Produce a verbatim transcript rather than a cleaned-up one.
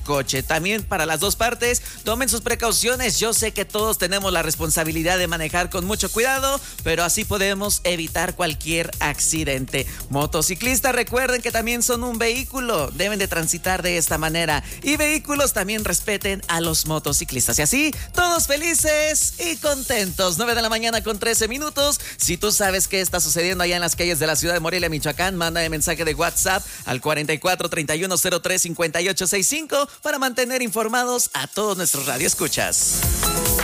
coche. También para las dos partes, tomen sus precauciones. Yo sé que todos tenemos la responsabilidad de manejar con mucho cuidado, pero así podemos evitar cualquier accidente. Motociclistas, recuerden que también son un vehículo, deben de transitar de esta manera. Y vehículos también respeten a los motociclistas. Y así, todos felices y contentos. nueve de la mañana con trece minutos. Si tú sabes qué está sucediendo allá en las calles de la ciudad de Morelia, Michoacán, manda un mensaje de WhatsApp al cuarenta y cuatro, treinta y uno, cero tres, cincuenta y ocho sesenta y cinco para mantener informados a todos nuestros radioescuchas.